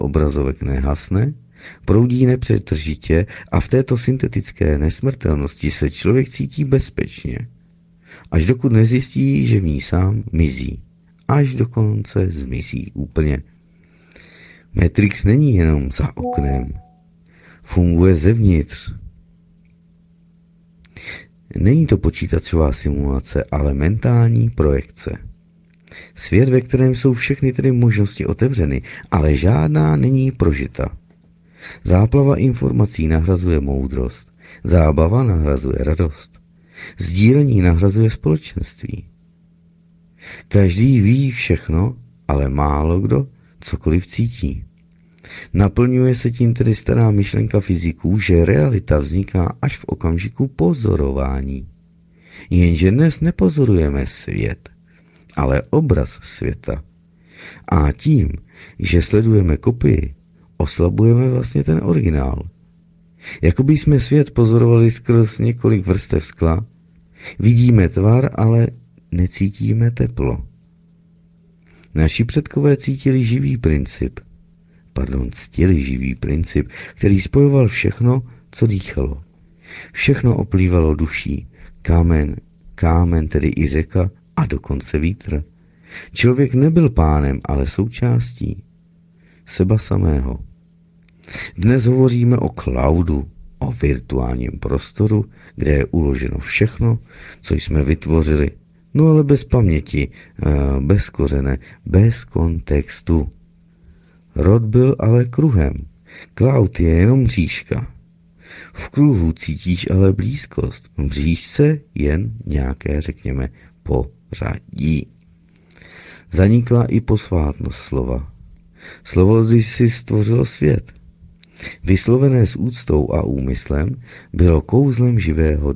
obrazovek nehasne, proudí nepřetržitě a v této syntetické nesmrtelnosti se člověk cítí bezpečně, až dokud nezjistí, že v ní sám mizí, až dokonce zmizí úplně. Matrix není jenom za oknem, funguje zevnitř. Není to počítačová simulace, ale mentální projekce. Svět, ve kterém jsou všechny tedy možnosti otevřeny, ale žádná není prožita. Záplava informací nahrazuje moudrost, zábava nahrazuje radost, sdílení nahrazuje společenství. Každý ví všechno, ale málo kdo cokoliv cítí. Naplňuje se tím tedy stará myšlenka fyziků, že realita vzniká až v okamžiku pozorování. Jenže dnes nepozorujeme svět, ale obraz světa. A tím, že sledujeme kopii, oslabujeme vlastně ten originál. Jakoby jsme svět pozorovali skrz několik vrstev skla, vidíme tvar, ale necítíme teplo. Naši předkové ctili živý princip, který spojoval všechno, co dýchalo. Všechno oplývalo duší, kámen, tedy i řeka a dokonce vítr. Člověk nebyl pánem, ale součástí seba samého. Dnes hovoříme o cloudu, o virtuálním prostoru, kde je uloženo všechno, co jsme vytvořili, no ale bez paměti, bez kořene, bez kontextu. Rod byl ale kruhem, cloud je jenom mřížka. V kruhu cítíš ale blízkost, v mřížce jen nějaké, řekněme, pořadí. Zanikla i posvátnost slova. Slovo si stvořilo svět. Vyslovené s úctou a úmyslem bylo kouzlem živého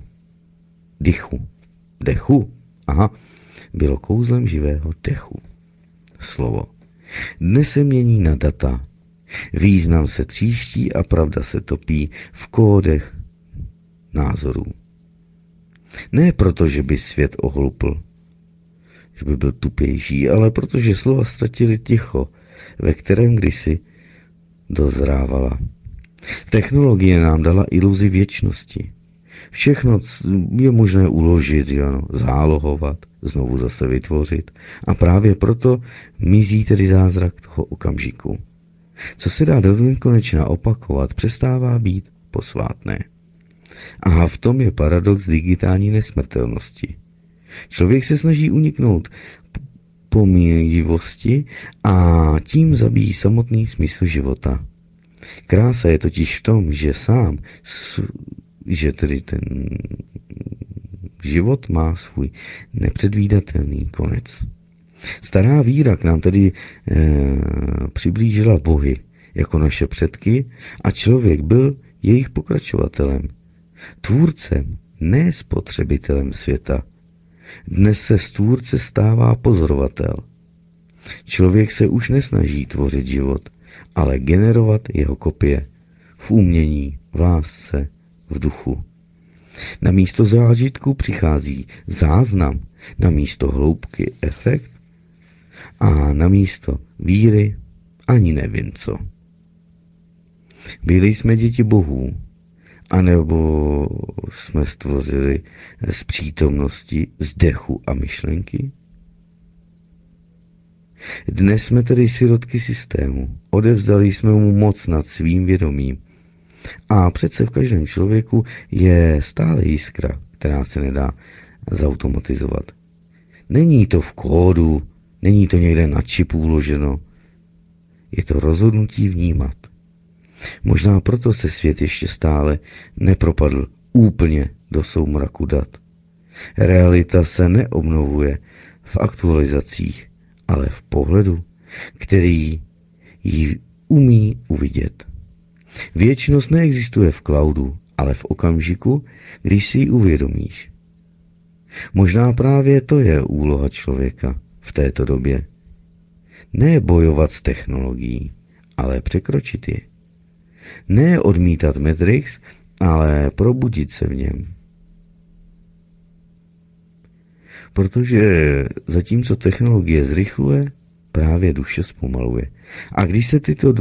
bylo kouzlem živého dechu. Slovo. Dnes se mění na data. Význam se tříští a pravda se topí v kódech názorů. Ne proto, že by svět ohlupl, že by byl tupější, ale protože slova ztratili ticho, ve kterém kdysi dozrávala. Technologie nám dala iluzi věčnosti. Všechno je možné uložit, zálohovat, znovu zase vytvořit. A právě proto mizí tedy zázrak toho okamžiku. Co se dá do nekonečna opakovat, přestává být posvátné. A v tom je paradox digitální nesmrtelnosti. Člověk se snaží uniknout pomíjivosti a tím zabíjí samotný smysl života. Krása je totiž v tom, že tedy ten život má svůj nepředvídatelný konec. Stará víra k nám tedy přiblížila bohy jako naše předky a člověk byl jejich pokračovatelem, tvůrcem, ne spotřebitelem světa. Dnes se z tvůrce stává pozorovatel. Člověk se už nesnaží tvořit život, ale generovat jeho kopie v umění, v lásce, v duchu. Na místo zážitku přichází záznam, na místo hloubky efekt a na místo víry ani nevím co. Byli jsme děti bohů, anebo jsme stvořili z přítomnosti, z dechu a myšlenky? Dnes jsme tedy sirotky systému, odevzdali jsme mu moc nad svým vědomím. A přece v každém člověku je stále jiskra, která se nedá zautomatizovat. Není to v kódu, není to někde na čipu uloženo. Je to rozhodnutí vnímat. Možná proto se svět ještě stále nepropadl úplně do soumraku dat. Realita se neobnovuje v aktualizacích, ale v pohledu, který ji umí uvidět. Věčnost neexistuje v cloudu, ale v okamžiku, když si ji uvědomíš. Možná právě to je úloha člověka v této době. Ne bojovat s technologií, ale překročit ji. Ne odmítat Matrix, ale probudit se v něm. Protože zatímco technologie zrychluje, právě duše zpomaluje. A když se tyto